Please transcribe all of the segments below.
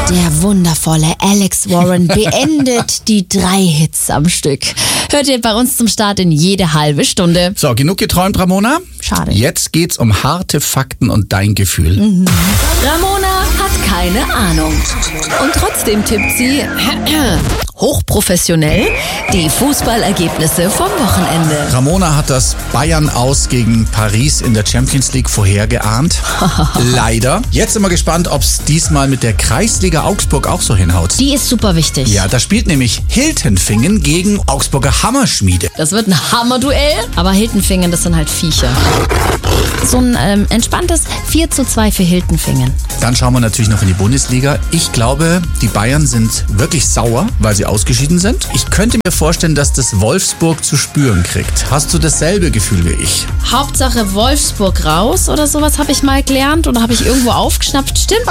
Der wundervolle Alex Warren beendet die 3 Hits am Stück. Hört ihr bei uns zum Start in jede halbe Stunde. So, genug geträumt, Ramona? Schade. Jetzt geht's um harte Fakten und dein Gefühl. Ramona hat keine Ahnung. Und trotzdem tippt sie hochprofessionell die Fußballergebnisse vom Wochenende. Ramona hat das Bayern-Aus gegen Paris in der Champions League vorhergeahnt. Leider. Jetzt sind wir gespannt, ob es diesmal mit der Kreisliga Augsburg auch so hinhaut. Die ist super wichtig. Ja, da spielt nämlich Hiltenfingen gegen Augsburger Hammerschmiede. Das wird ein Hammerduell. Aber Hiltenfingen, das sind halt Viecher. So ein entspanntes 4:2 für Hiltenfingen. Dann schauen wir natürlich noch in die Bundesliga. Ich glaube, die Bayern sind wirklich sauer, weil sie ausgeschieden sind. Ich könnte mir vorstellen, dass das Wolfsburg zu spüren kriegt. Hast du dasselbe Gefühl wie ich? Hauptsache Wolfsburg raus oder sowas habe ich mal gelernt oder habe ich irgendwo aufgeschnappt. Stimmt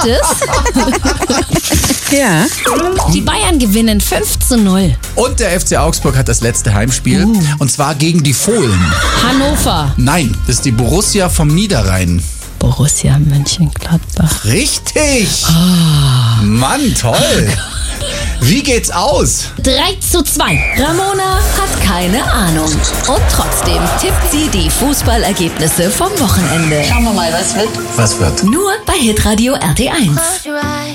es? Ja. Die Bayern gewinnen 5:0. Und der FC Augsburg hat das letzte Heimspiel. Und zwar gegen die Fohlen. Hannover. Nein, das ist die Borussia vom Niederrhein. Borussia Mönchengladbach. Richtig! Mann, toll! Wie geht's aus? 3:2. Ramona hat keine Ahnung. Und trotzdem tippt sie die Fußballergebnisse vom Wochenende. Schauen wir mal, was wird. Was wird? Nur bei Hitradio RT1.